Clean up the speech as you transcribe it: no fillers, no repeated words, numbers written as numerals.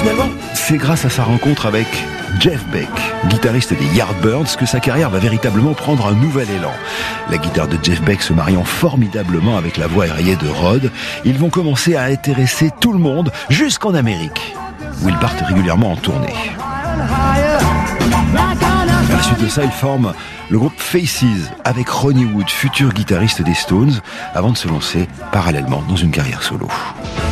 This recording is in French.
finalement, c'est grâce à sa rencontre avec Jeff Beck, guitariste des Yardbirds, que sa carrière va véritablement prendre un nouvel élan. La guitare de Jeff Beck se mariant formidablement avec la voix éraillée de Rod, ils vont commencer à intéresser tout le monde jusqu'en Amérique, où ils partent régulièrement en tournée. À la suite de ça, ils forment le groupe Faces avec Ronnie Wood, futur guitariste des Stones, avant de se lancer parallèlement dans une carrière solo.